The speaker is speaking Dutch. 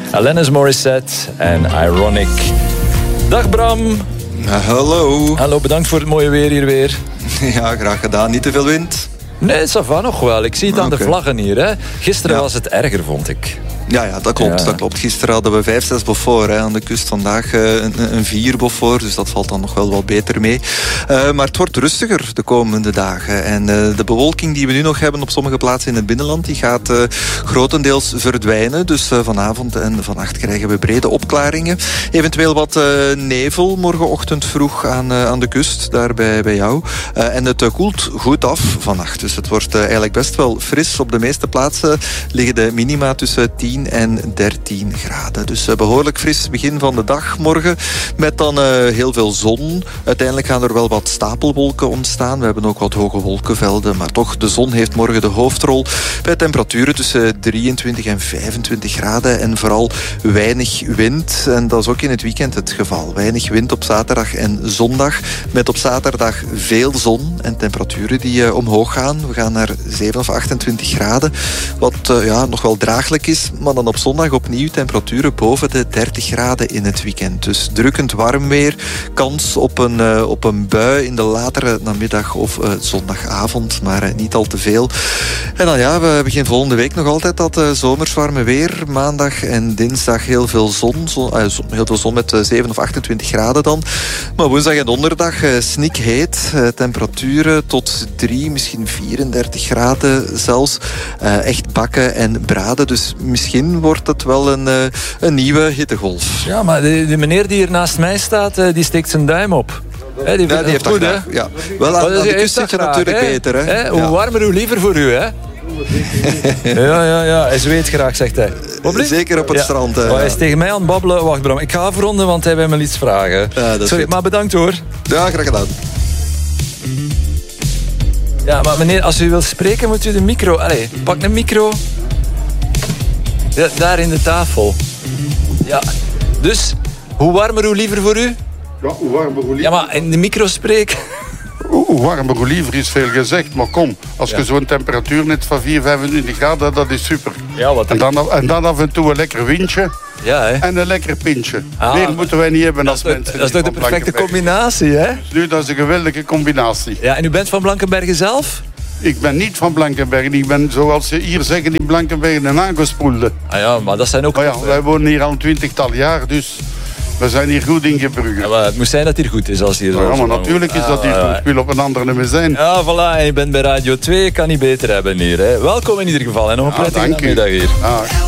Alanis Morissette en Ironic. Dag Bram. Hallo. Hallo, bedankt voor het mooie weer hier weer. Ja, graag gedaan. Niet te veel wind? Nee, ça va nog wel. Ik zie het aan de vlaggen hier. Hè. Gisteren was het erger, vond ik. Ja, dat klopt. Ja. Dat klopt. Gisteren hadden we 5, 6 Beaufort aan de kust. Vandaag een 4 Beaufort. Dus dat valt dan nog wel wat beter mee. Maar het wordt rustiger de komende dagen. En de bewolking die we nu nog hebben op sommige plaatsen in het binnenland, die gaat grotendeels verdwijnen. Dus vanavond en vannacht krijgen we brede opklaringen. Eventueel wat nevel morgenochtend vroeg aan de kust, daar bij jou. En het koelt goed af vannacht. Dus het wordt eigenlijk best wel fris. Op de meeste plaatsen liggen de minima tussen 10 en 13 graden. Dus behoorlijk fris begin van de dag morgen. Met dan heel veel zon. Uiteindelijk gaan er wel wat stapelwolken ontstaan. We hebben ook wat hoge wolkenvelden. Maar toch, de zon heeft morgen de hoofdrol. Bij temperaturen tussen 23 en 25 graden. En vooral weinig wind. En dat is ook in het weekend het geval. Weinig wind op zaterdag en zondag. Met op zaterdag veel zon. En temperaturen die omhoog gaan. We gaan naar 7 of 28 graden. Wat nog wel draaglijk is. Maar dan op zondag opnieuw temperaturen boven de 30 graden in het weekend. Dus drukkend warm weer. Kans op een bui in de latere namiddag of zondagavond. Maar niet al te veel. En dan we beginnen volgende week nog altijd dat zomers warme weer. Maandag en dinsdag heel veel zon. Heel veel zon met 7 of 28 graden dan. Maar woensdag en donderdag snikheet. Temperaturen tot 3, misschien 34 graden zelfs. Echt bakken en braden. Dus misschien wordt het wel een nieuwe hittegolf. Ja, maar de meneer die hier naast mij staat, die steekt zijn duim op. Die heeft dat graag. Ja. Wel aan de kust zit je natuurlijk beter. Hè? Hoe warmer, hoe liever voor u, hè? Ja. Hij zweet graag, zegt hij. Zeker op het strand. Hij is tegen mij aan het babbelen. Wacht, Bram, ik ga afronden, want hij wil me iets vragen. Sorry, maar bedankt hoor. Ja, graag gedaan. Ja, maar meneer, als u wilt spreken, moet u de micro... Allee, pak een micro. Ja, daar in de tafel. Ja, dus, hoe warmer, hoe liever voor u? Ja, hoe warmer, hoe liever. Ja, maar in de micro spreken... Hoe warmer, hoe liever is veel gezegd. Maar kom, als je zo'n temperatuur net van 4, 25 graden, dat is super. Ja, wat en dan af en toe een lekker windje. Ja, hè? En een lekker pintje. Meer moeten wij niet hebben als mensen. Dat is toch de perfecte combinatie, hè? Nu, dat is een geweldige combinatie. Ja, en u bent van Blankenbergen zelf? Ik ben niet van Blankenbergen. Ik ben, zoals ze hier zeggen, in Blankenbergen een aangespoelde. Ah ja, maar dat zijn ook... Maar ja, wij wonen hier al 20-tal jaar, dus... We zijn hier goed in Gebrugge. Ja, maar het moet zijn dat het hier goed is als hier... Ja, maar natuurlijk is dat hier goed. Ik wil op een andere nummer zijn. Ja, voilà. En je bent bij Radio 2. Kan niet beter hebben hier. Hè. Welkom in ieder geval. En nog een prettige namiddag hier.